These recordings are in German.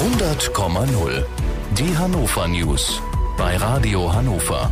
100,0. Die Hannover News bei Radio Hannover.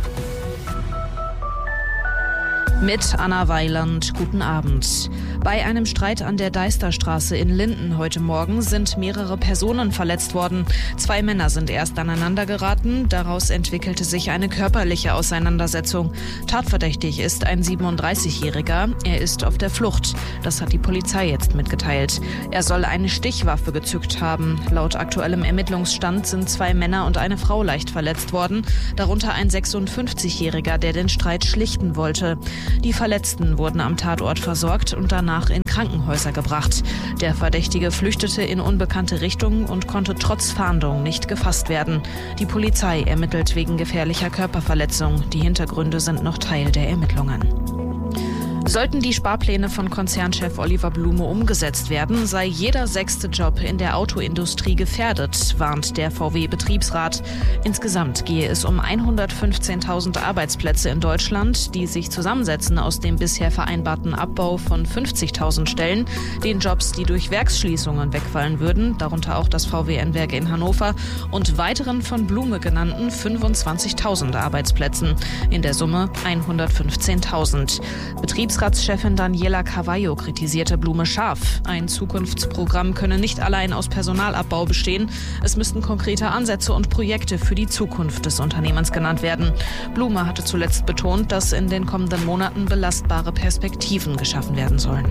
Mit Anna Weiland, guten Abend. Bei einem Streit an der Deisterstraße in Linden heute Morgen sind mehrere Personen verletzt worden. 2 Männer sind erst aneinander geraten. Daraus entwickelte sich eine körperliche Auseinandersetzung. Tatverdächtig ist ein 37-Jähriger. Er ist auf der Flucht. Das hat die Polizei jetzt mitgeteilt. Er soll eine Stichwaffe gezückt haben. Laut aktuellem Ermittlungsstand sind 2 Männer und eine Frau leicht verletzt worden. Darunter ein 56-Jähriger, der den Streit schlichten wollte. Die Verletzten wurden am Tatort versorgt und danach in Krankenhäuser gebracht. Der Verdächtige flüchtete in unbekannte Richtungen und konnte trotz Fahndung nicht gefasst werden. Die Polizei ermittelt wegen gefährlicher Körperverletzung. Die Hintergründe sind noch Teil der Ermittlungen. Sollten die Sparpläne von Konzernchef Oliver Blume umgesetzt werden, sei jeder 6. Job in der Autoindustrie gefährdet, warnt der VW-Betriebsrat. Insgesamt gehe es um 115.000 Arbeitsplätze in Deutschland, die sich zusammensetzen aus dem bisher vereinbarten Abbau von 50.000 Stellen, den Jobs, die durch Werksschließungen wegfallen würden, darunter auch das VW-Werk in Hannover, und weiteren von Blume genannten 25.000 Arbeitsplätzen. In der Summe 115.000. Betriebsratschefin Daniela Carvalho kritisierte Blume scharf. Ein Zukunftsprogramm könne nicht allein aus Personalabbau bestehen. Es müssten konkrete Ansätze und Projekte für die Zukunft des Unternehmens genannt werden. Blume hatte zuletzt betont, dass in den kommenden Monaten belastbare Perspektiven geschaffen werden sollen.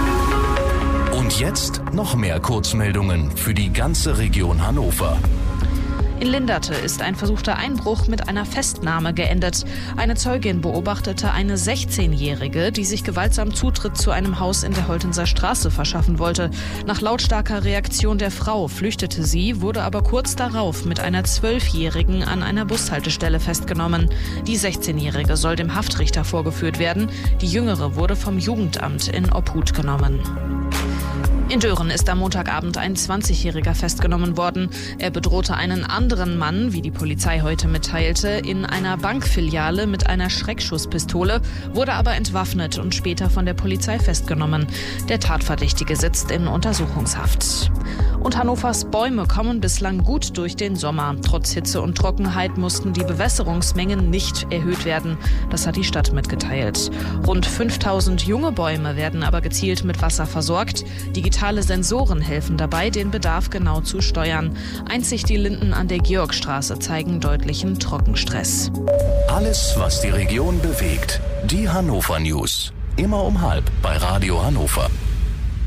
Und jetzt noch mehr Kurzmeldungen für die ganze Region Hannover. In Linderte ist ein versuchter Einbruch mit einer Festnahme geendet. Eine Zeugin beobachtete eine 16-Jährige, die sich gewaltsam Zutritt zu einem Haus in der Holtenser Straße verschaffen wollte. Nach lautstarker Reaktion der Frau flüchtete sie, wurde aber kurz darauf mit einer 12-Jährigen an einer Bushaltestelle festgenommen. Die 16-Jährige soll dem Haftrichter vorgeführt werden. Die Jüngere wurde vom Jugendamt in Obhut genommen. In Dören ist am Montagabend ein 20-Jähriger festgenommen worden. Er bedrohte einen anderen Mann, wie die Polizei heute mitteilte, in einer Bankfiliale mit einer Schreckschusspistole, wurde aber entwaffnet und später von der Polizei festgenommen. Der Tatverdächtige sitzt in Untersuchungshaft. Und Hannovers Bäume kommen bislang gut durch den Sommer. Trotz Hitze und Trockenheit mussten die Bewässerungsmengen nicht erhöht werden. Das hat die Stadt mitgeteilt. Rund 5.000 junge Bäume werden aber gezielt mit Wasser versorgt. Digitale Sensoren helfen dabei, den Bedarf genau zu steuern. Einzig die Linden an der Georgstraße zeigen deutlichen Trockenstress. Alles, was die Region bewegt. Die Hannover News. Immer um 12:30 bei Radio Hannover.